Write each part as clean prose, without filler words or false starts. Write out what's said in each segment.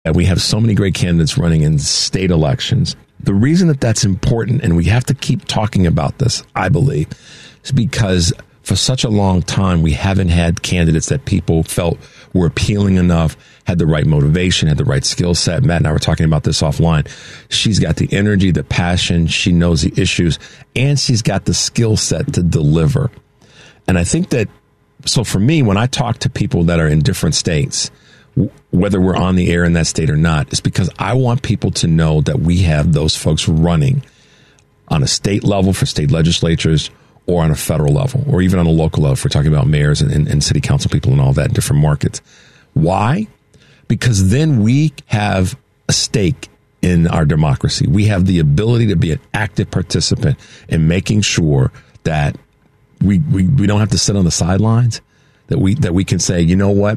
And we have so many great candidates running in state elections. The reason that that's important, and we have to keep talking about this, I believe, is because for such a long time, we haven't had candidates that people felt were appealing enough, had the right motivation, had the right skill set. Matt and I were talking about this offline. She's got the energy, the passion, she knows the issues, and she's got the skill set to deliver. And I think that, so for me, when I talk to people that are in different states, whether we're on the air in that state or not, it's because I want people to know that we have those folks running on a state level for state legislatures or on a federal level or even on a local level if we're talking about mayors and city council people and all that in different markets. Why? Because then we have a stake in our democracy. We have the ability to be an active participant in making sure that we don't have to sit on the sidelines, that we can say, you know what?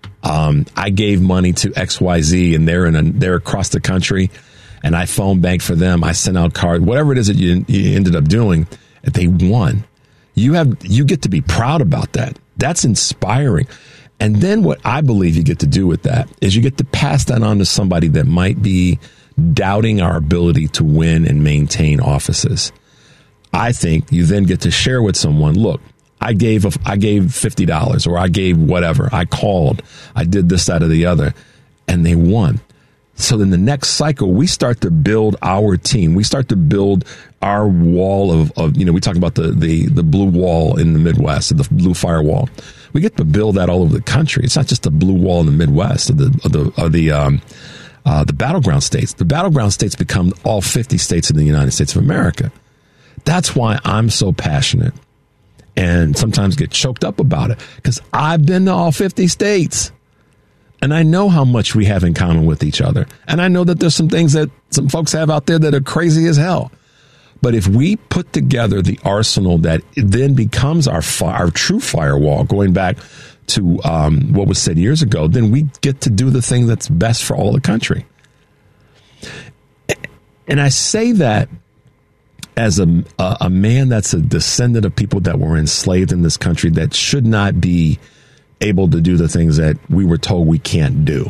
I gave money to XYZ and they're across the country and I phone banked for them. I sent out cards, whatever it is that you ended up doing. If they won, you get to be proud about that. That's inspiring. And then what I believe you get to do with that is you get to pass that on to somebody that might be doubting our ability to win and maintain offices. I think you then get to share with someone, look, I gave $50 or I gave whatever. I called. I did this, that, or the other, and they won. So then the next cycle, we start to build our team. We start to build our wall of we talk about the blue wall in the Midwest, the blue firewall. We get to build that all over the country. It's not just a blue wall in the Midwest of the battleground states. The battleground states become all 50 states in the United States of America. That's why I'm so passionate and sometimes get choked up about it, because I've been to all 50 states and I know how much we have in common with each other. And I know that there's some things that some folks have out there that are crazy as hell. But if we put together the arsenal that then becomes our true firewall, going back to what was said years ago, then we get to do the thing that's best for all the country. And I say that as a man that's a descendant of people that were enslaved in this country that should not be able to do the things that we were told we can't do.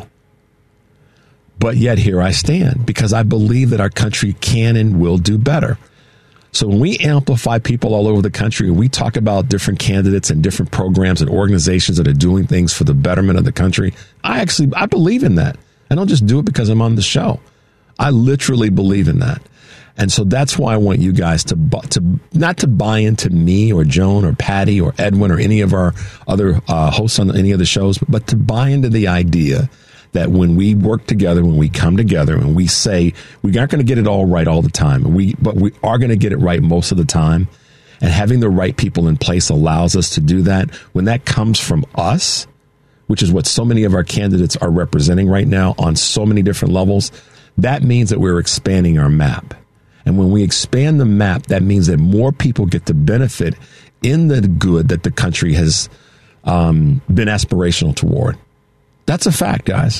But yet here I stand because I believe that our country can and will do better. So when we amplify people all over the country and we talk about different candidates and different programs and organizations that are doing things for the betterment of the country, I believe in that. I don't just do it because I'm on the show. I literally believe in that. And so that's why I want you guys to not to buy into me or Joan or Patty or Edwin or any of our other hosts on any of the shows, but to buy into the idea that when we work together, when we come together and we say we aren't going to get it all right all the time, but we are going to get it right most of the time, and having the right people in place allows us to do that. When that comes from us, which is what so many of our candidates are representing right now on so many different levels, that means that we're expanding our map. And when we expand the map, that means that more people get to benefit in the good that the country has been aspirational toward. That's a fact, guys.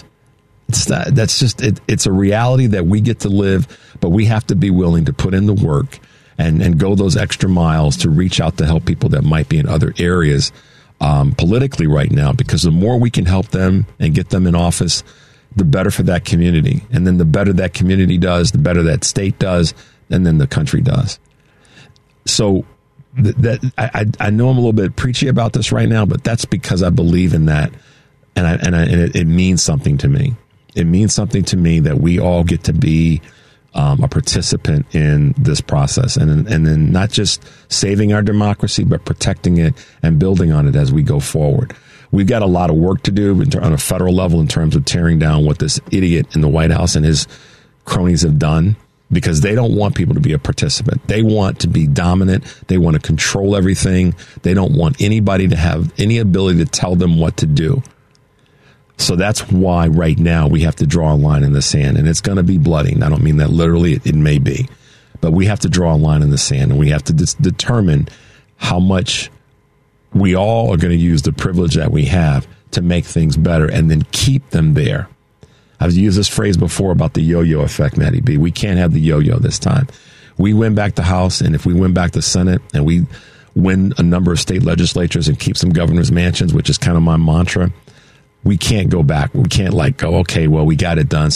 It's a reality that we get to live, but we have to be willing to put in the work and go those extra miles to reach out to help people that might be in other areas politically right now, because the more we can help them and get them in office, the better for that community. And then the better that community does, the better that state does, and then the country does. So I know I'm a little bit preachy about this right now, but that's because I believe in that. And it means something to me. It means something to me that we all get to be a participant in this process, and then not just saving our democracy, but protecting it and building on it as we go forward. We've got a lot of work to do on a federal level in terms of tearing down what this idiot in the White House and his cronies have done, because they don't want people to be a participant. They want to be dominant. They want to control everything. They don't want anybody to have any ability to tell them what to do. So that's why right now we have to draw a line in the sand, and it's going to be bloody. And I don't mean that literally. It may be, but we have to draw a line in the sand, and we have to determine how much we all are going to use the privilege that we have to make things better and then keep them there. I've used this phrase before about the yo-yo effect, Matty B. We can't have the yo-yo this time. We win back the House, and if we win back the Senate and we win a number of state legislatures and keep some governor's mansions, which is kind of my mantra, we can't go back. We can't like go, okay, well, we got it done.